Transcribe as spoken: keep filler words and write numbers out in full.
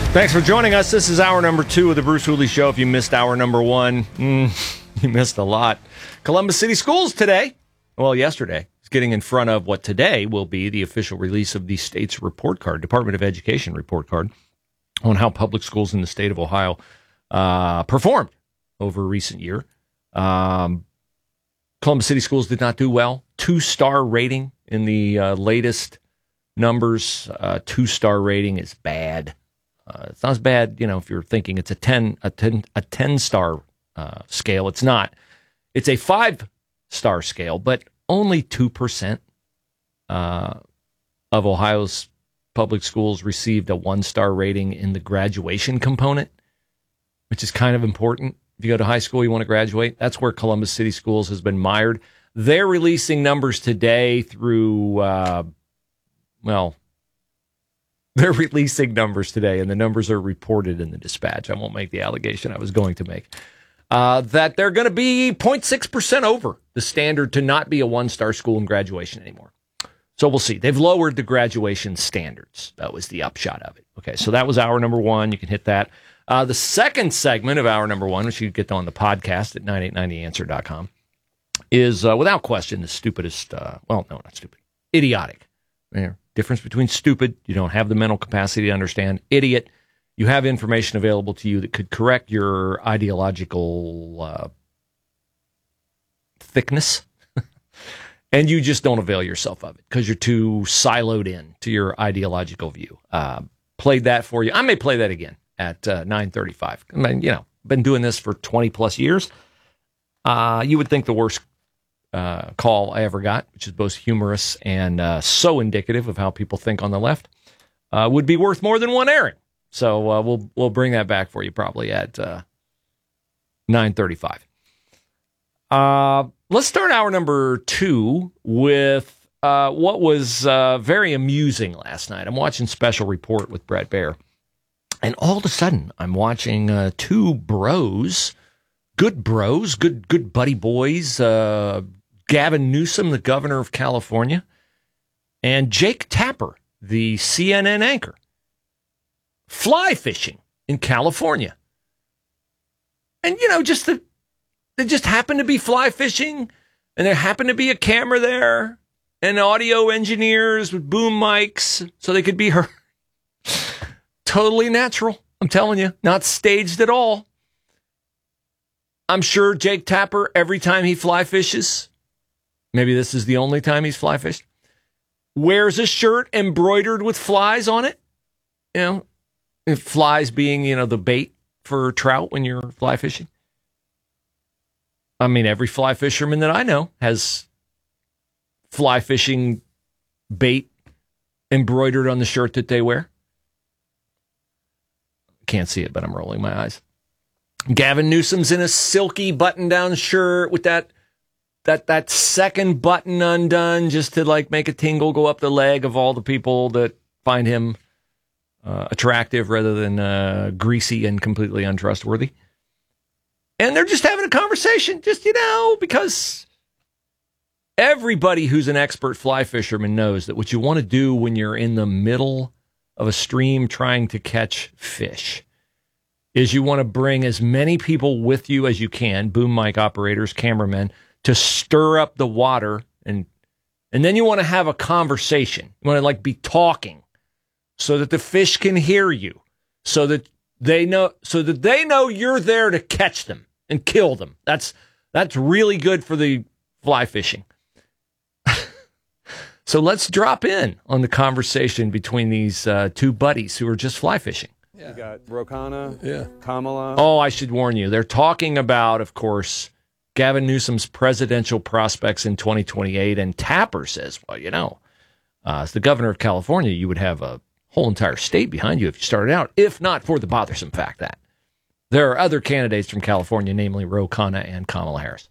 Thanks for joining us. This is hour number two of the Bruce Hooley Show. If you missed hour number one, mm, you missed a lot. Columbus City Schools today, well, yesterday, is getting in front of what today will be the official release of the state's report card, Department of Education report card, on how public schools in the state of Ohio uh, performed over a recent year. Um, Columbus City Schools did not do well. Two-star rating in the uh, latest numbers. Uh, two-star rating is bad. Uh, it's not as bad, you know, if you're thinking it's a ten, a ten, a ten-star uh, scale. It's not. It's a five-star scale, but only two percent uh, of Ohio's public schools received a one-star rating in the graduation component, which is kind of important. If you go to high school, you want to graduate. That's where Columbus City Schools has been mired. They're releasing numbers today through, uh, well, they're releasing numbers today, and the numbers are reported in the Dispatch. I won't make the allegation I was going to make. Uh, that they're going to be zero point six percent over the standard to not be a one-star school in graduation anymore. So we'll see. They've lowered the graduation standards. That was the upshot of it. Okay, so that was hour number one. You can hit that. Uh, the second segment of hour number one, which you can get on the podcast at nine eight nine the answer dot com, is uh, without question the stupidest, uh, well, no, not stupid, idiotic. There. Difference between stupid, you don't have the mental capacity to understand, idiot, you have information available to you that could correct your ideological uh, thickness, and you just don't avail yourself of it because you're too siloed in to your ideological view. Uh, played that for you. I may play that again at uh, nine thirty-five. I mean, you know, been doing this for twenty plus years. Uh, you would think the worst Uh, call I ever got, which is both humorous and uh, so indicative of how people think on the left, uh, would be worth more than one airing. So uh, we'll we'll bring that back for you probably at uh, nine thirty-five. Uh, let's start hour number two with uh, what was uh, very amusing last night. I'm watching Special Report with Brett Baer, and all of a sudden I'm watching uh, two bros, good bros, good good buddy boys, uh, Gavin Newsom, the governor of California, and Jake Tapper, the C N N anchor, fly fishing in California. And, you know, just the, they just happened to be fly fishing, and there happened to be a camera there, and audio engineers with boom mics, so they could be heard. Totally natural, I'm telling you, not staged at all. I'm sure Jake Tapper, every time he fly fishes, maybe this is the only time he's fly fished, wears a shirt embroidered with flies on it. You know, and flies being, you know, the bait for trout when you're fly fishing. I mean, every fly fisherman that I know has fly fishing bait embroidered on the shirt that they wear. Can't see it, but I'm rolling my eyes. Gavin Newsom's in a silky button-down shirt with that that that second button undone just to like make a tingle go up the leg of all the people that find him uh, attractive rather than uh, greasy and completely untrustworthy. And they're just having a conversation, just, you know, because everybody who's an expert fly fisherman knows that what you want to do when you're in the middle of a stream trying to catch fish is you want to bring as many people with you as you can, boom mic operators, cameramen, to stir up the water, and and then you want to have a conversation. You want to like be talking so that the fish can hear you, so that they know so that they know you're there to catch them and kill them. That's that's really good for the fly fishing. So let's drop in on the conversation between these uh, two buddies who are just fly fishing. Yeah. You got Ro Khanna, yeah. Kamala. Oh, I should warn you. They're talking about, of course, Gavin Newsom's presidential prospects in twenty twenty-eight. And Tapper says, well, you know, uh, as the governor of California, you would have a whole entire state behind you if you started out, if not for the bothersome fact that there are other candidates from California, namely Ro Khanna and Kamala Harris.